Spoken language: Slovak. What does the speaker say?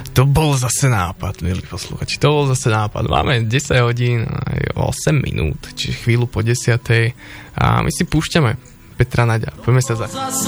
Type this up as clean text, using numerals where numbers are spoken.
To bol zase nápad, milí posluchači. To bol zase nápad. Máme 10 hodín a 8 minút, čiže chvíľu po 10. A my si púšťame Petra Naďa. Poďme sa za...